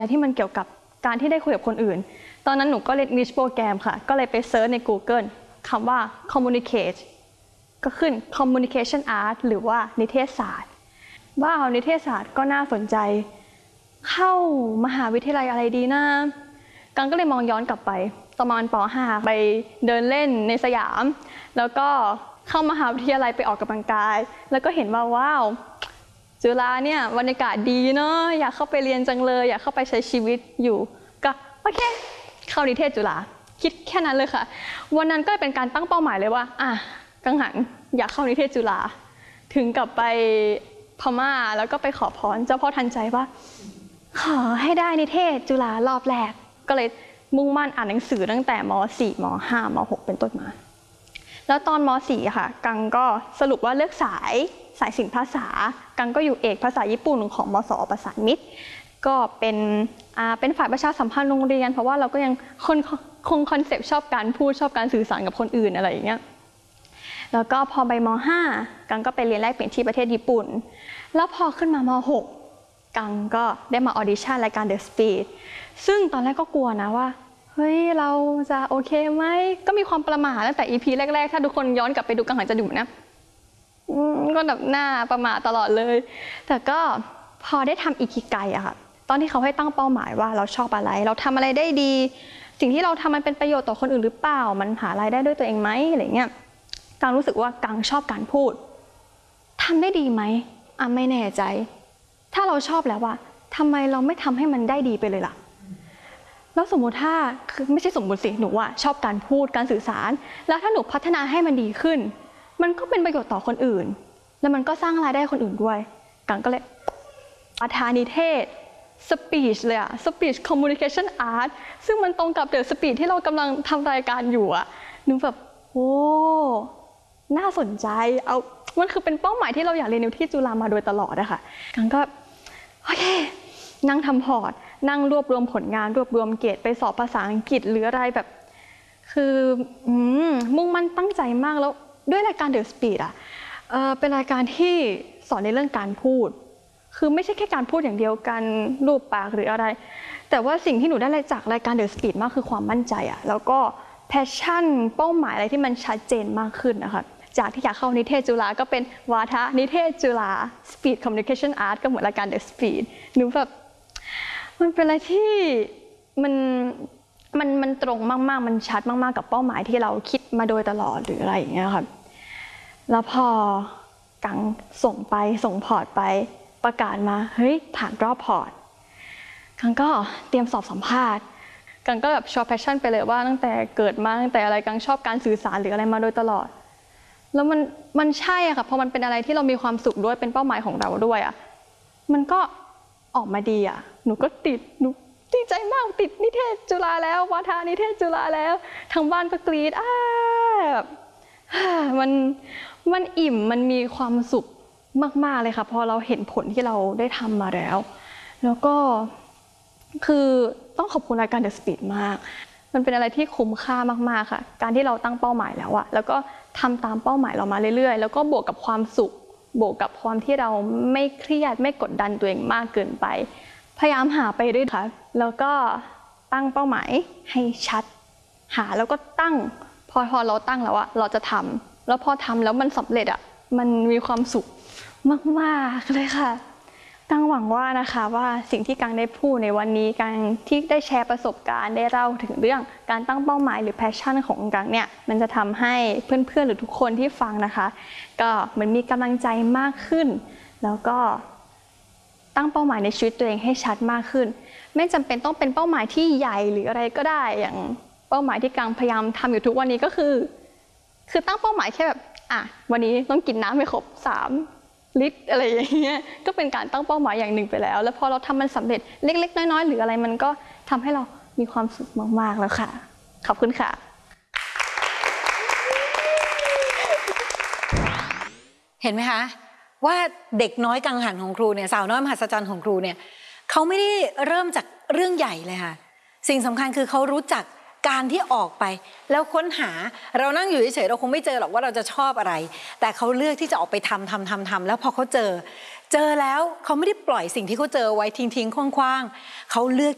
ที่มันเกี่ยวกับการที่ได้คุยกับคนอื่นตอนนั้นหนูก็เรียน English โปรแกรมค่ะก็เลยไปเซิร์ชใน Google คำว่า communicate ก็ขึ้น communication art หรือว่านิเทศศาสตร์ว่านิเทศศาสตร์ก็น่าสนใจเข้ามหาวิทยาลัยอะไรดีนะกังก็เลยมองย้อนกลับไปประมาณป .5 ไปเดินเล่นในสยามแล้วก็เข้ามหาวิทยาลัยไปออกกำลังกายแล้วก็เห็นว่าว้าวจุฬาเนี่ยบรรยากาศดีเนาะอยากเข้าไปเรียนจังเลยอยากเข้าไปใช้ชีวิตอยู่ก็โอเคเข้านิเทศจุฬาคิดแค่นั้นเลยค่ะวันนั้นก็เป็นการตั้งเป้าหมายเลยว่ากังหันอยากเข้านิเทศจุฬาถึงกลับไปพม่าแล้วก็ไปขอพรเจ้าพ่อทันใจว่าขอให้ได้นิเทศจุฬารอบแรกก็เลยมุ่งมั่นอ่านหนังสือตั้งแต่ม .4 ม .5 ม .6 เป็นต้นมาแล้วตอนม .4 ค่ะกังก็สรุปว่าเลือกสายศิลปภาษากังก็อยู่เอกภาษาญี่ปุ่นของมส.ประสานมิตรก็เป็นฝ่ายประชาสัมพันธ์โรงเรียนเพราะว่าเราก็ยังคงคอนเซปต์ชอบการพูดชอบการสื่อสารกับคนอื่นอะไรอย่างเงี้ยแล้วก็พอไปม .5 กังก็ไปเรียนแลกเปลี่ยนที่ประเทศญี่ปุ่นแล้วพอขึ้นมาม .6 กังก็ได้มาออดิชั่นรายการ The Speed ซึ่งตอนแรกก็กลัวนะว่าเฮ้ยเราจะโอเคไหมก็มีความประหม่าตั้งแต่ EP แรกๆถ้าทุกคนย้อนกลับไปดูกังหันจะดูนะก็แบบหน้าประหม่าตลอดเลยแต่ก็พอได้ทำอิคิไกอะค่ะตอนที่เขาให้ตั้งเป้าหมายว่าเราชอบอะไรเราทำอะไรได้ดีสิ่งที่เราทำมันเป็นประโยชน์ต่อคนอื่นหรือเปล่ามันหารายได้ด้วยตัวเองไหมอะไรเงี้ยกังรู้สึกว่ากังชอบการพูดทำได้ดีไหมไม่แน่ใจถ้าเราชอบแล้วว่าทำไมเราไม่ทำให้มันได้ดีไปเลยล่ะแล้วสมมติถ้าคือไม่ใช่สมมติสิหนูว่าชอบการพูดการสื่อสารแล้วถ้าหนูพัฒนาให้มันดีขึ้นมันก็เป็นประโยชน์ต่อคนอื่นแล้วมันก็สร้างรายได้คนอื่นด้วยกังก็เลยอาทานิเทศspeech เลยอะ speech communication art ซึ่งมันตรงกับ The Speech ที่เรากำลังทำรายการอยู่อะหนูแบบโอ้น่าสนใจมันคือเป็นเป้าหมายที่เราอยากเรียนอยู่ที่จุฬามาโดยตลอดอะค่ะกังก็โอเคนั่งทำพอร์ตนั่งรวบรวมผลงานรวบรวมเกรดไปสอบภาษาอังกฤษหรืออะไรแบบคือมุ่งมั่นตั้งใจมากแล้วด้วยรายการ The Speed อะเป็นรายการที่สอนในเรื่องการพูดคือไม่ใช่แค่การพูดอย่างเดียวกันรูปปากหรืออะไรแต่ว่าสิ่งที่หนูได้จากรายการ The Speed มากคือความมั่นใจอะแล้วก็แพชชั่นเป้าหมายอะไรที่มันชัดเจนมากขึ้นนะคะจากที่อยากเข้านิเทศจุฬาก็เป็นวาทะนิเทศจุฬา Speed Communication Art ก็เหมือนรายการ The Speed หนูแบบมันเป็นอะไรที่มันตรงมากๆมันชัดมากๆกับเป้าหมายที่เราคิดมาโดยตลอดหรืออะไรอย่างเงี้ยค่ะแล้วพอกังส่งพอร์ตไปประกาศมาเฮ้ยผ่านรอบพอร์ตกังก็เตรียมสอบสัมภาษณ์กังก็แบบโชว์แพชชั่นไปเลยว่าตั้งแต่เกิดมาตั้งแต่อะไรกังชอบการสื่อสารหรืออะไรมาโดยตลอดแล้วมันใช่อะค่ะพอมันเป็นอะไรที่เรามีความสุขด้วยเป็นเป้าหมายของเราด้วยอะมันก็ออกมาดีอะหนูก็หนูดีใจมากติดนิเทศจุฬาแล้ววาทานิเทศจุฬาแล้วทางบ้านก็กรี๊ดแบบมันอิ่มมันมีความสุขมากๆเลยค่ะพอเราเห็นผลที่เราได้ทำมาแล้วก็คือต้องขอบคุณรายการ The Speed มากมันเป็นอะไรที่คุ้มค่ามากๆค่ะการที่เราตั้งเป้าหมายแล้วอะแล้วก็ทำตามเป้าหมายเรามาเรื่อยๆแล้วก็บวกกับความสุขบวกกับความที่เราไม่เครียดไม่กดดันตัวเองมากเกินไปพยายามหาไปเรื่อยๆค่ะแล้วก็ตั้งเป้าหมายให้ชัดหาแล้วก็ตั้งพอเราตั้งแล้วอะเราจะทำแล้วพอทำแล้วมันสำเร็จอะมันมีความสุขมากๆเลยค่ะกังหวังว่านะคะว่าสิ่งที่กังได้พูดในวันนี้กังที่ได้แชร์ประสบการณ์ได้เล่าถึงเรื่องการตั้งเป้าหมายหรือแพชชั่นของกังเนี่ยมันจะทำให้เพื่อนๆหรือทุกคนที่ฟังนะคะก็เหมือนมีกำลังใจมากขึ้นแล้วก็ตั้งเป้าหมายในชีวิตตัวเองให้ชัดมากขึ้นไม่จำเป็นต้องเป็นเป้าหมายที่ใหญ่หรืออะไรก็ได้อย่างเป้าหมายที่กังพยายามทำอยู่ทุกวันนี้ก็คือตั้งเป้าหมายแค่แบบวันนี้ต้องกินน้ำให้ครบ3 ลิตรอะไรอย่างเงี้ยก็เป็นการตั้งเป้าหมายอย่างหนึ่งไปแล้วแล้วพอเราทำมันสำเร็จเล็กๆน้อยๆหรืออะไรมันก็ทำให้เรามีความสุขมากๆแล้วค่ะขอบคุณค่ะเห็นไหมคะว่าเด็กน้อยกังหันของครูเนี่ยสาวน้อยมหัศจรรย์ของครูเนี่ยเขาไม่ได้เริ่มจากเรื่องใหญ่เลยค่ะสิ่งสำคัญคือเขารู้จักการที่ออกไปแล้วค้นหาเรานั่งอยู่เฉยๆเราคงไม่เจอหรอกว่าเราจะชอบอะไรแต่เขาเลือกที่จะออกไปทำแล้วพอเขาเจอแล้วเขาไม่ได้ปล่อยสิ่งที่เขาเจอไว้ทิ้งๆคว้างๆเขาเลือก